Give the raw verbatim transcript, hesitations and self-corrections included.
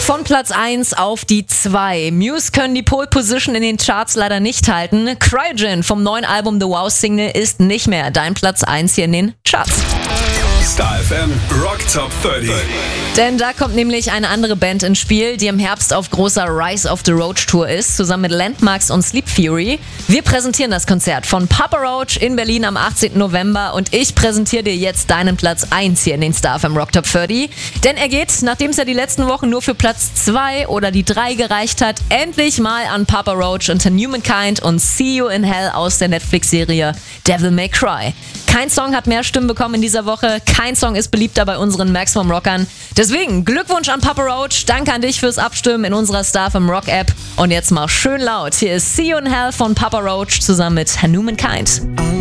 Von Platz eins auf die zwei. Muse können die Pole Position in den Charts leider nicht halten. Cryogen vom neuen Album The Wow Single ist nicht mehr dein Platz eins hier in den Charts. Star F M Rock Top dreißig. Denn da kommt nämlich eine andere Band ins Spiel, die im Herbst auf großer Rise of the Roach Tour ist, zusammen mit Landmarks und Sleep Fury. Wir präsentieren das Konzert von Papa Roach in Berlin am achtzehnten November und ich präsentiere dir jetzt deinen Platz eins hier in den Star F M Rock Top dreißig. Denn er geht, nachdem es ja die letzten Wochen nur für Platz zwei oder die drei gereicht hat, endlich mal an Papa Roach unter Humankind und See You in Hell aus der Netflix-Serie Devil May Cry. Kein Song hat mehr Stimmen bekommen in dieser Woche, kein Song ist beliebter bei unseren Maximum Rockern. Deswegen Glückwunsch an Papa Roach, danke an dich fürs Abstimmen in unserer Star F M Rock App. Und jetzt mal schön laut, hier ist See You in Hell von Papa Roach zusammen mit Humankind.